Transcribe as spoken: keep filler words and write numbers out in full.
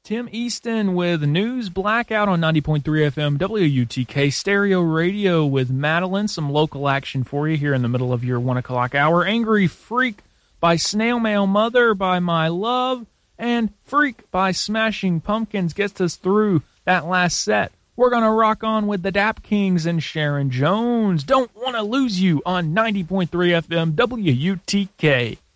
Tim Easton with News Blackout on ninety point three F M W U T K Stereo Radio with Madeline. Some local action for you here in the middle of your one o'clock hour. Angry Freak by Snail Mail Mother by My Love, and Freak by Smashing Pumpkins gets us through that last set. We're going to rock on with the Dap Kings and Sharon Jones. Don't Want to Lose You on ninety point three F M W U T K.